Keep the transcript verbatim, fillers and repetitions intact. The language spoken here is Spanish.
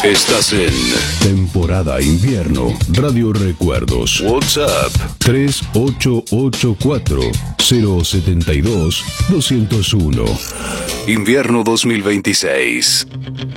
Estás en temporada invierno. Radio Recuerdos. WhatsApp tres ocho ocho cuatro cero siete dos dos cero uno. Invierno dos mil veintiséis.